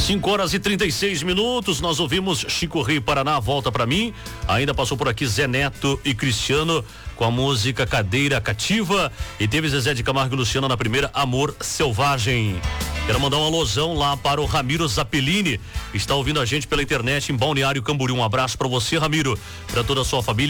5h36, nós ouvimos Chico Rei Paraná, Volta Pra Mim. Ainda passou por aqui Zé Neto e Cristiano com a música Cadeira Cativa. E teve Zezé de Camargo e Luciano na primeira, Amor Selvagem. Quero mandar um alusão lá para o Ramiro Zappellini, que está ouvindo a gente pela internet em Balneário Camboriú. Um abraço para você, Ramiro, para toda a sua família.